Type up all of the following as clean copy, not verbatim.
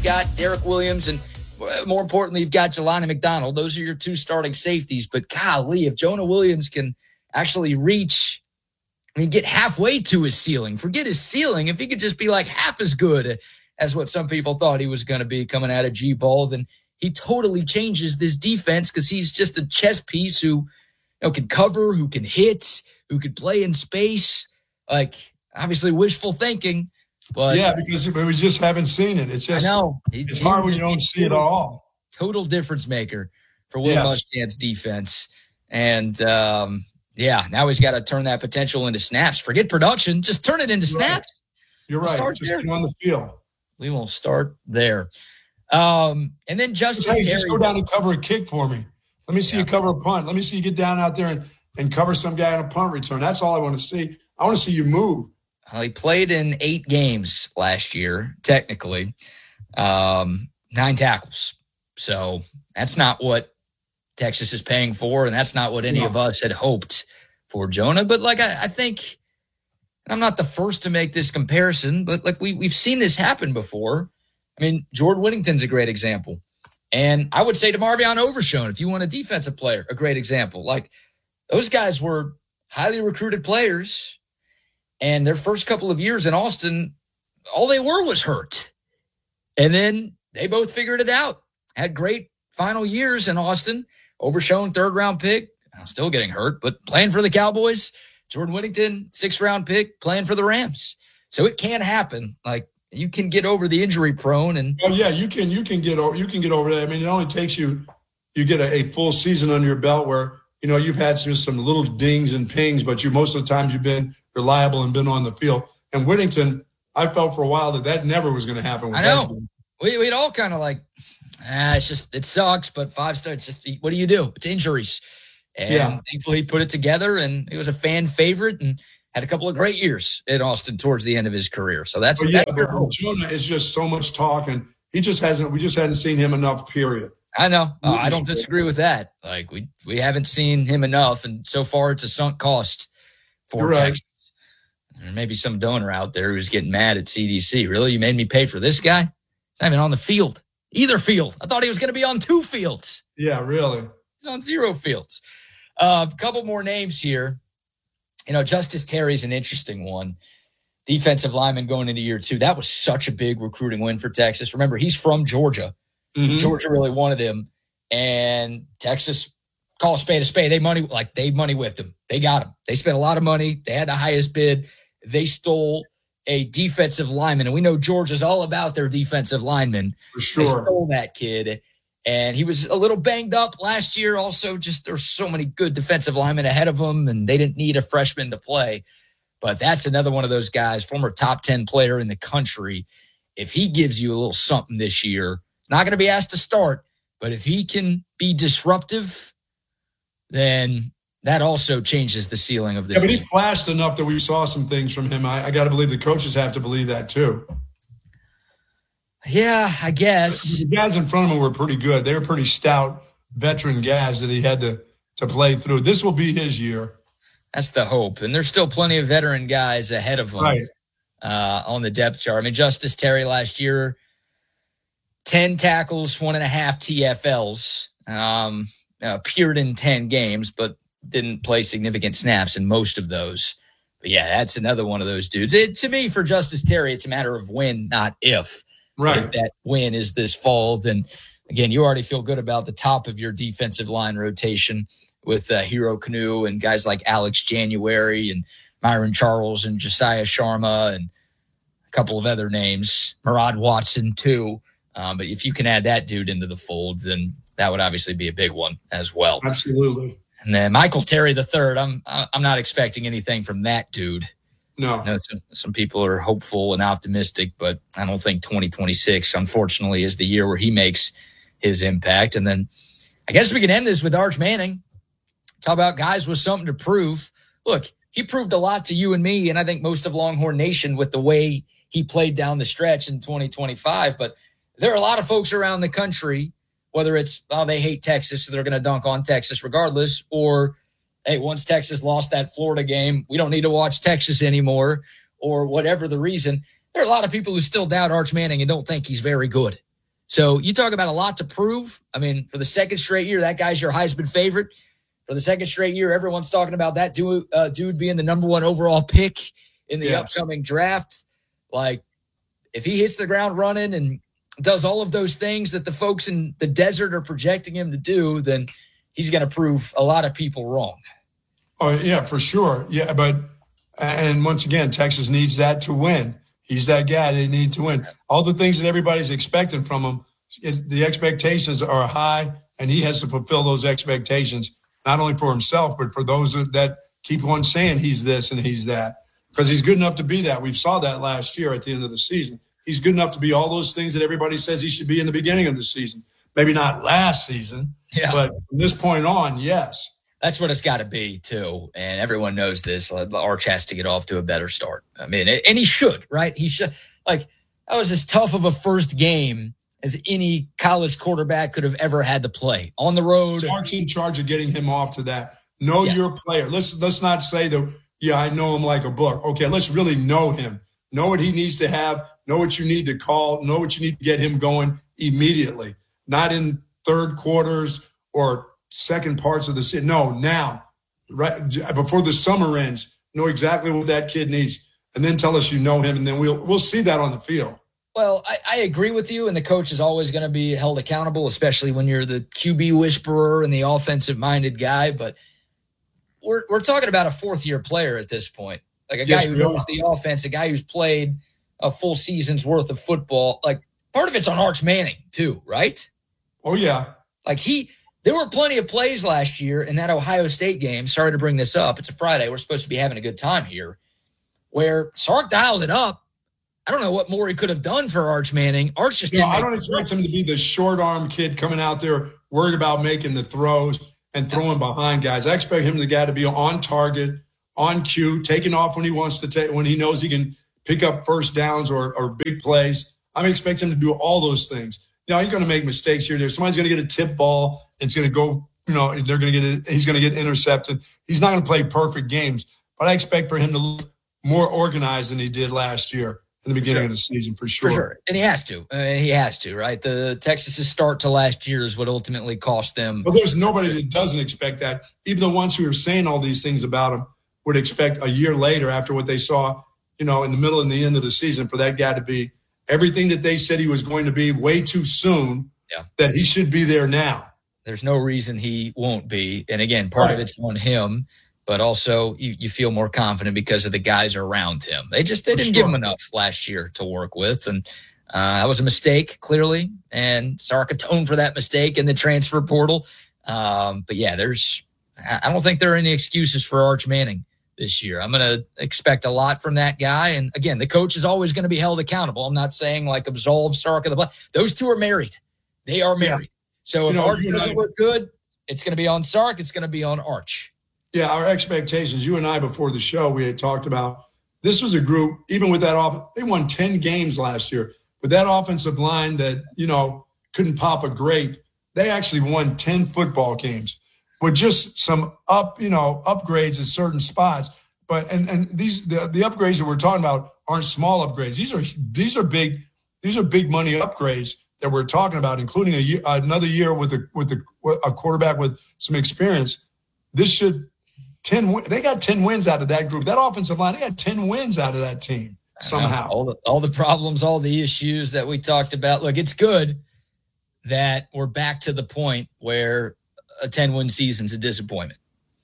got Derek Williams, and more importantly, you've got Jelani McDonald. Those are your two starting safeties. But golly, if Jonah Williams can actually get halfway to his ceiling, forget his ceiling, if he could just be like half as good as what some people thought he was going to be coming out of G-Ball, then he totally changes this defense because he's just a chess piece who can cover, who can hit, who could play in space. Like, obviously wishful thinking. But yeah, because we just haven't seen it. It's just, I know. It's hard when you don't see it at all. Total difference maker for Will Muschamp's defense. And, now he's got to turn that potential into snaps. Forget production. Just turn it into snaps. You're right. Just get on the field. We will start there. And then Justice Terry. Just go down and cover a kick for me. Let me see you cover a punt. Let me see you get down out there and cover some guy on a punt return. That's all I want to see. I want to see you move. He played in 8 games last year, technically. 9 tackles. So that's not what Texas is paying for, and that's not what any of us had hoped for Jonah. But, I think, and I'm not the first to make this comparison, but, we've seen this happen before. I mean, Jordan Whittington's a great example. And I would say DeMarvion Overshown, if you want a defensive player, a great example. Those guys were highly recruited players, and their first couple of years in Austin, all they were was hurt. And then they both figured it out. Had great final years in Austin. Overshown, 3rd-round pick, still getting hurt, but playing for the Cowboys. Jordan Whittington, 6th-round pick, playing for the Rams. So it can happen. You can get over the injury prone, and you can get over that. I mean, it only takes you get a full season under your belt where you've had some little dings and pings, but most of the times you've been reliable and been on the field. And Whittington, I felt for a while that never was going to happen. I know. We'd all kind of it sucks, but 5 starts. Just what do you do? It's injuries, and thankfully he put it together, and he was a fan favorite and had a couple of great years in Austin towards the end of his career. So that's Jonah is just so much talk, and we just hadn't seen him enough, period. I know. I don't disagree with that. We haven't seen him enough, and so far it's a sunk cost for Texas. There may be some donor out there who's getting mad at CDC. Really? You made me pay for this guy? He's not even on the field. Either field. I thought he was going to be on 2 fields. Yeah, really. He's on 0 fields. A couple more names here. Justice Terry's an interesting one. Defensive lineman going into year 2. That was such a big recruiting win for Texas. Remember, he's from Georgia. Mm-hmm. Georgia really wanted him. And Texas, call a spade a spade. They money whipped him. They got him. They spent a lot of money. They had the highest bid. They stole a defensive lineman. And we know Georgia's all about their defensive linemen. For sure. They stole that kid. And he was a little banged up last year. Also, just there's so many good defensive linemen ahead of him, and they didn't need a freshman to play. But that's another one of those guys, former top 10 player in the country. If he gives you a little something this year, not going to be asked to start, but if he can be disruptive, then that also changes the ceiling of this. Yeah, but he flashed enough that we saw some things from him. I got to believe the coaches have to believe that too. Yeah, I guess. The guys in front of him were pretty good. They were pretty stout veteran guys that he had to play through. This will be his year. That's the hope. And there's still plenty of veteran guys ahead of him on the depth chart. I mean, Justice Terry last year, 10 tackles, 1.5 TFLs, appeared in 10 games, but didn't play significant snaps in most of those. But yeah, that's another one of those dudes. To me, for Justice Terry, it's a matter of when, not if. Right. If that win is this fall, then again, you already feel good about the top of your defensive line rotation with Hero Kanu and guys like Alex January and Myron Charles and Josiah Sharma and a couple of other names, Murad Watson too. But if you can add that dude into the fold, then that would obviously be a big one as well. Absolutely. And then Michael Terry III, I'm not expecting anything from that dude. No. Some people are hopeful and optimistic, but I don't think 2026, unfortunately, is the year where he makes his impact. And then I guess we can end this with Arch Manning. Talk about guys with something to prove. Look, he proved a lot to you and me, and I think most of Longhorn Nation with the way he played down the stretch in 2025. But there are a lot of folks around the country, whether it's, they hate Texas, so they're going to dunk on Texas regardless, or hey, once Texas lost that Florida game, we don't need to watch Texas anymore, or whatever the reason. There are a lot of people who still doubt Arch Manning and don't think he's very good. So you talk about a lot to prove. I mean, for the second straight year, that guy's your Heisman favorite. For the second straight year, everyone's talking about that dude being the number one overall pick in the upcoming draft. Like, if he hits the ground running and does all of those things that the folks in the desert are projecting him to do, then he's going to prove a lot of people wrong. Oh, yeah, for sure. Yeah, but and once again, Texas needs that to win. He's that guy they need to win. All the things that everybody's expecting from him, the expectations are high, and he has to fulfill those expectations, not only for himself, but for those that keep on saying he's this and he's that, because he's good enough to be that. We saw that last year at the end of the season. He's good enough to be all those things that everybody says he should be in the beginning of the season. Maybe not last season, but from this point on, yes. That's what it's got to be, too. And everyone knows this. Arch has to get off to a better start. I mean, and he should, right? He should. Like, that was as tough of a first game as any college quarterback could have ever had to play on the road. Sark's in charge of getting him off to that. Know your player. Let's not say that, I know him like a book. Okay, let's really know him. Know what he needs to have. Know what you need to call. Know what you need to get him going immediately. Not in third quarters or second parts of the season. No, now, right before the summer ends, know exactly what that kid needs, and then tell us you know him, and then we'll see that on the field. Well, I agree with you, and the coach is always going to be held accountable, especially when you're the QB whisperer and the offensive-minded guy. But we're talking about a fourth-year player at this point, like a guy who knows the offense, a guy who's played a full season's worth of football. Like, part of it's on Arch Manning too, right? Oh yeah, like There were plenty of plays last year in that Ohio State game. Sorry to bring this up. It's a Friday. We're supposed to be having a good time here. Where Sark dialed it up. I don't know what more he could have done for Arch Manning. Arch just didn't. I don't expect him to be the short arm kid coming out there worried about making the throws and throwing behind guys. I expect him, the guy, to be on target, on cue, taking off when he wants to take, when he knows he can pick up first downs or big plays. I expect him to do all those things. You're going to make mistakes here. Somebody's going to get a tip ball. It's going to go, they're going to get it. He's going to get intercepted. He's not going to play perfect games, but I expect for him to look more organized than he did last year in the beginning of the season, for sure. For sure. And he has to, right? The Texas's start to last year is what ultimately cost them. Well, there's nobody that doesn't expect that. Even the ones who are saying all these things about him would expect a year later, after what they saw, in the middle and the end of the season, for that guy to be everything that they said he was going to be way too soon, that he should be there now. There's no reason he won't be. And again, part of it's on him, but also you feel more confident because of the guys around him. They didn't give him enough last year to work with. And that was a mistake, clearly. And Sark atoned for that mistake in the transfer portal. But yeah, I don't think there are any excuses for Arch Manning this year. I'm going to expect a lot from that guy. And again, the coach is always going to be held accountable. I'm not saying like absolve Sark of the blood. Those two are married. They are married. So if Arch doesn't look good, it's going to be on Sark. It's going to be on Arch. Yeah, our expectations, you and I before the show, we had talked about this was a group, even with that they won 10 games last year. With that offensive line that, couldn't pop a grape, they actually won 10 football games with just some upgrades at certain spots. But and the upgrades that we're talking about aren't small upgrades. These are big money upgrades that we're talking about, including another year with a quarterback with some experience. This should they got 10 wins out of that group. That offensive line, they got 10 wins out of that team somehow. All the problems, all the issues that we talked about. Look, it's good that we're back to the point where a 10-win season's a disappointment.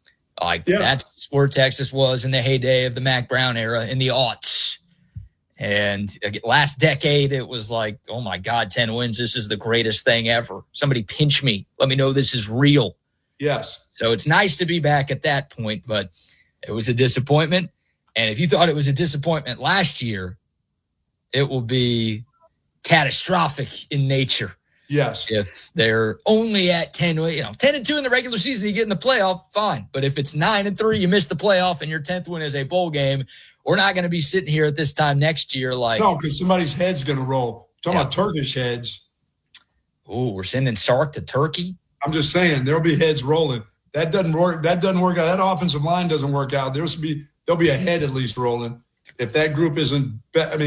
That's where Texas was in the heyday of the Mac Brown era in the aughts. And last decade, it was like, oh my God, 10 wins. This is the greatest thing ever. Somebody pinch me. Let me know this is real. Yes. So it's nice to be back at that point, but it was a disappointment. And if you thought it was a disappointment last year, it will be catastrophic in nature. Yes. If they're only at 10-2 in the regular season, you get in the playoff, fine. But if it's 9-3, you miss the playoff and your 10th win is a bowl game, we're not going to be sitting here at this time next year like. No, because somebody's head's going to roll. Talking about Turkish heads. Oh, we're sending Sark to Turkey? I'm just saying there'll be heads rolling. That doesn't work. That doesn't work out. That offensive line doesn't work out. There'll be a head at least rolling. If that group isn't,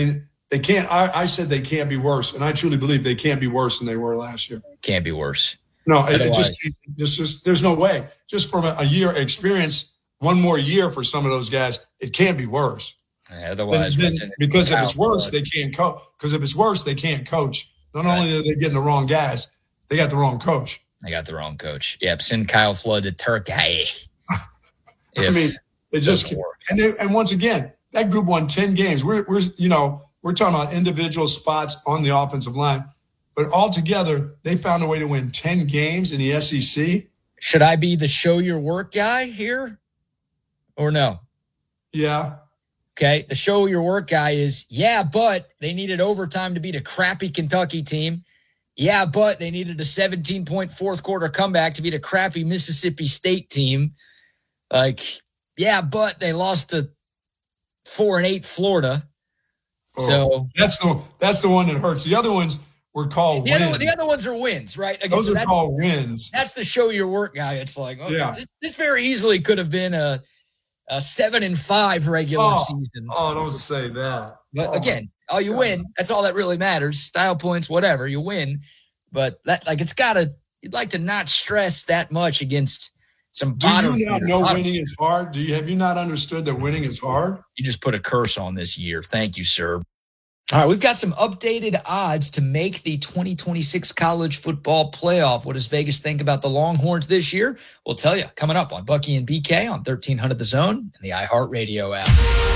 They can't. I said they can't be worse, and I truly believe they can't be worse than they were last year. Can't be worse. No, it just there's no way. Just from a year experience, one more year for some of those guys, it can't be worse. Otherwise, because if it's worse, they can't coach. Because if it's worse, they can't coach. Not only are they getting the wrong guys, they got the wrong coach. They got the wrong coach. Yep, send Kyle Flood to Turkey. I mean, it just and once again, that group won 10 games. We're talking about individual spots on the offensive line, but altogether, they found a way to win 10 games in the SEC. Should I be the show your work guy here, or no? Yeah. Okay, the show your work guy is, but they needed overtime to beat a crappy Kentucky team. Yeah, but they needed a 17-point fourth quarter comeback to beat a crappy Mississippi State team. But they lost to 4-8 Florida. So that's the one that hurts. The other ones were called wins. The other ones are wins, right? Again, those are called wins. That's the show your work guy. It's like, this very easily could have been a 7-5 regular season. Oh, don't say that. But again, you win. That's all that really matters. Style points, whatever, you win. But you'd like to not stress that much against some bottom. Do you not know winning is hard? Have you not understood that winning is hard? You just put a curse on this year. Thank you, sir. All right, we've got some updated odds to make the 2026 college football playoff. What does Vegas think about the Longhorns this year? We'll tell you coming up on Bucky and BK on 1300 The Zone and the iHeartRadio app.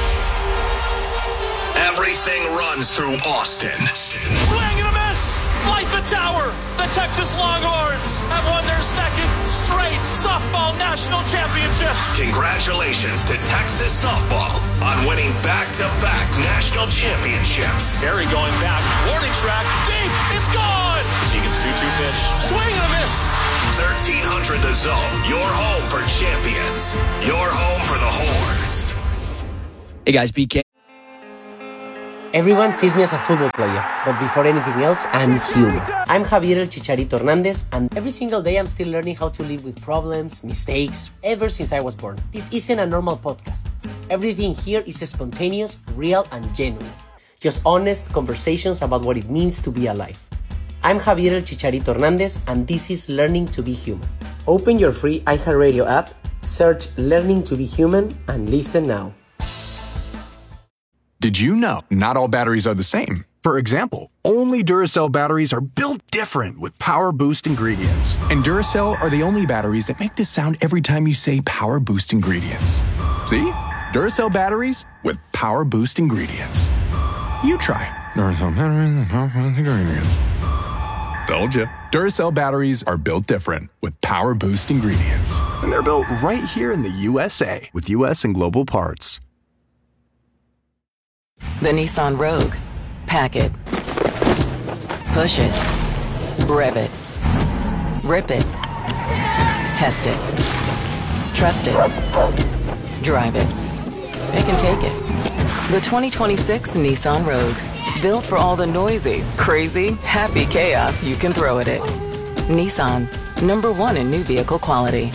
Everything runs through Austin. Swing and a miss! Light the tower! The Texas Longhorns have won their second straight softball national championship. Congratulations to Texas softball on winning back-to-back national championships. Harry going back, warning track, deep, it's gone! Tegan's 2-2 pitch, swing and a miss! 1300 The Zone, your home for champions, your home for the Horns. Hey guys, BK. Everyone sees me as a football player, but before anything else, I'm human. I'm Javier El Chicharito Hernandez, and every single day I'm still learning how to live with problems, mistakes, ever since I was born. This isn't a normal podcast. Everything here is spontaneous, real, and genuine. Just honest conversations about what it means to be alive. I'm Javier El Chicharito Hernandez, and this is Learning to Be Human. Open your free iHeartRadio app, search Learning to Be Human, and listen now. Did you know not all batteries are the same? For example, only Duracell batteries are built different with Power Boost ingredients. And Duracell are the only batteries that make this sound every time you say Power Boost ingredients. See? Duracell batteries with Power Boost ingredients. You try Duracell batteries with Power Boost ingredients. Told you. Duracell batteries are built different with Power Boost ingredients. And they're built right here in the USA with US and global parts. The Nissan Rogue. Pack it. Push it. Rev it. Rip it. Test it. Trust it. Drive it. It can take it. The 2026 Nissan Rogue. Built for all the noisy, crazy, happy chaos you can throw at it. Nissan. #1 in new vehicle quality.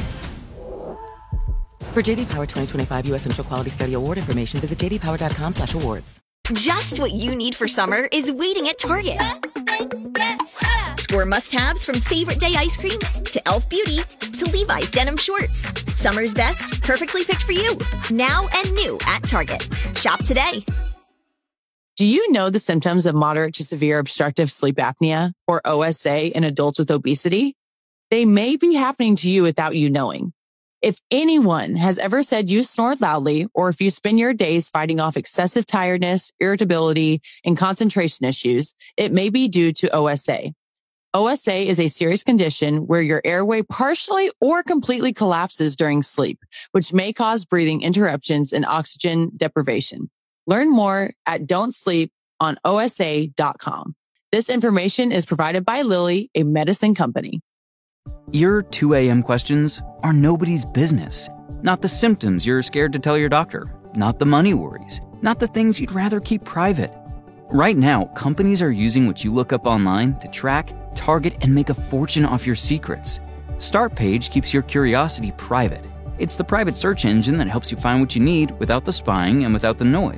For JD Power 2025 U.S. Central Quality Study Award information, visit jdpower.com/awards. Just what you need for summer is waiting at Target. Score must-haves from favorite day ice cream to Elf Beauty to Levi's denim shorts. Summer's best, perfectly picked for you. Now and new at Target. Shop today. Do you know the symptoms of moderate to severe obstructive sleep apnea, or OSA, in adults with obesity? They may be happening to you without you knowing. If anyone has ever said you snore loudly, or if you spend your days fighting off excessive tiredness, irritability, and concentration issues, it may be due to OSA. OSA is a serious condition where your airway partially or completely collapses during sleep, which may cause breathing interruptions and oxygen deprivation. Learn more at don'tsleeponosa.com. This information is provided by Lilly, a medicine company. Your 2 a.m. questions are nobody's business. Not the symptoms you're scared to tell your doctor. Not the money worries. Not the things you'd rather keep private. Right now, companies are using what you look up online to track, target, and make a fortune off your secrets. Startpage keeps your curiosity private. It's the private search engine that helps you find what you need without the spying and without the noise.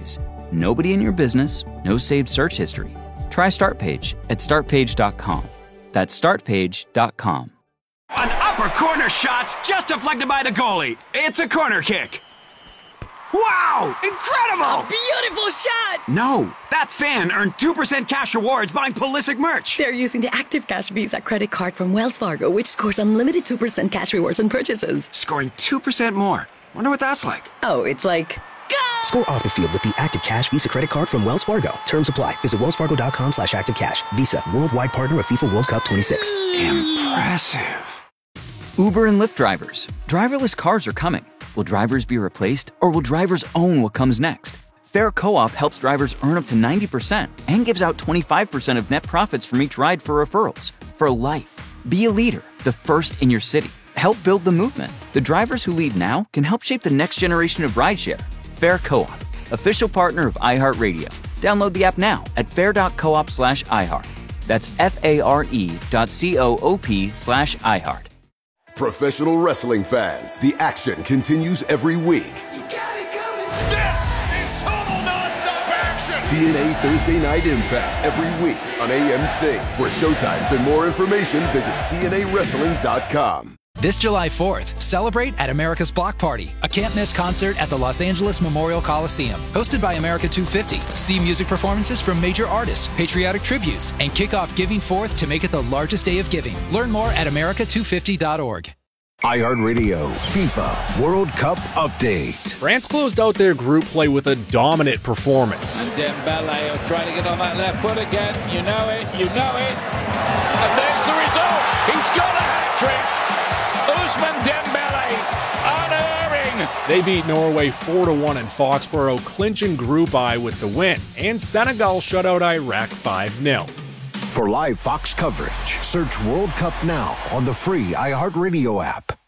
Nobody in your business, no saved search history. Try StartPage at startpage.com. That's startpage.com. An upper corner shot's just deflected by the goalie. It's a corner kick. Wow! Incredible! A beautiful shot! No, that fan earned 2% cash rewards buying Pulisic merch. They're using the Active Cash Visa credit card from Wells Fargo, which scores unlimited 2% cash rewards on purchases. Scoring 2% more. Wonder what that's like. Oh, it's like... Go! Score off the field with the Active Cash Visa credit card from Wells Fargo. Terms apply. Visit wellsfargo.com/activecash. Visa, worldwide partner of FIFA World Cup 26. Impressive. Uber and Lyft drivers. Driverless cars are coming. Will drivers be replaced, or will drivers own what comes next? Fair Co-op helps drivers earn up to 90% and gives out 25% of net profits from each ride for referrals. For life. Be a leader, the first in your city. Help build the movement. The drivers who lead now can help shape the next generation of rideshare. Fair Co-op, official partner of iHeartRadio. Download the app now at fair.coop/iHeart. That's FARE.coop/iHeart. Professional wrestling fans, the action continues every week. This is total nonstop action. TNA Thursday Night Impact every week on AMC. For showtimes and more information, visit TNAWrestling.com. This July 4th, celebrate at America's Block Party, a can't-miss concert at the Los Angeles Memorial Coliseum. Hosted by America 250, see music performances from major artists, patriotic tributes, and kick off Giving Forth to make it the largest day of giving. Learn more at america250.org. iHeartRadio FIFA World Cup Update. France closed out their group play with a dominant performance. Dembele will try to get on that left foot again. You know it. And there's the result. He's got a hat-trick. Ousmane Dembele, unerring. They beat Norway 4-1 in Foxborough, clinching Group I with the win. And Senegal shut out Iraq 5-0. For live Fox coverage, search World Cup Now on the free iHeartRadio app.